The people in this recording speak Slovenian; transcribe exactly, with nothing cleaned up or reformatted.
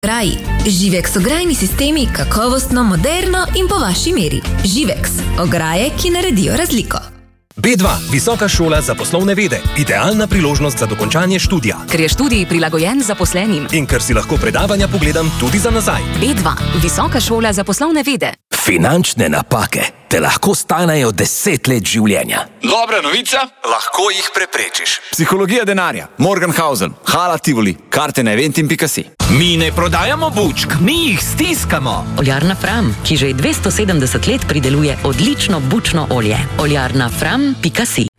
Raji. Živex ograjni sistemi kakovostno, moderno in po vaši meri. Živex. Ograje, ki naredijo razliko. B dva. Visoka šola za poslovne vede. Idealna priložnost za dokončanje študija. Ker je študij prilagojen zaposlenim. In ker si lahko predavanja pogledam tudi za nazaj. B dva. Visoka šola za poslovne vede. Finančne napake te lahko stanejo deset let življenja. Dobra novica, Lahko jih preprečiš. psihologija denarja, Morgenhausen, Hala Tivoli, karte na eventim pika si. Mi ne prodajamo bučk, mi jih stiskamo. Oljarna Fram, ki že dvesto sedemdeset let prideluje odlično bučno olje. oljarna fram pika si